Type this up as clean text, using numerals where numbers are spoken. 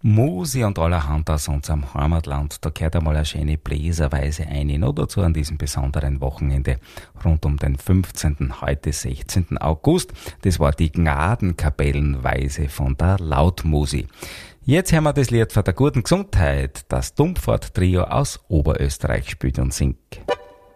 Musi und allerhand aus unserem Heimatland, da gehört einmal eine schöne Bläserweise ein, noch dazu an diesem besonderen Wochenende rund um den 15., heute 16. August. Das war die Gnadenkapellenweise von der Lautmusi. Jetzt hören wir das Lied von der guten Gesundheit, das Dumpfort-Trio aus Oberösterreich spielt und singt.